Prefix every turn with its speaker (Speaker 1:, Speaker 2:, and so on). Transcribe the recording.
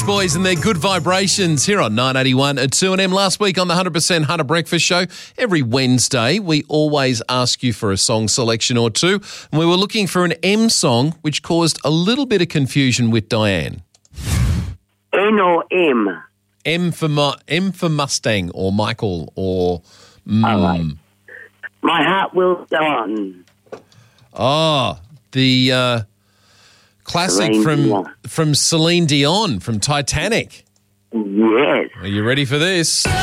Speaker 1: Boys and their Good Vibrations here on 981 at 2am. Last week on the 100% Hunter Breakfast Show, every Wednesday we always ask you for a song selection or two. And we were looking for an M song, which caused a little bit of confusion with Diane.
Speaker 2: N or M?
Speaker 1: M for Mustang or Michael or...
Speaker 2: All right. My Heart Will Go On.
Speaker 1: Oh, the classic from Celine Dion from Titanic.
Speaker 2: Yes.
Speaker 1: Are you ready for this?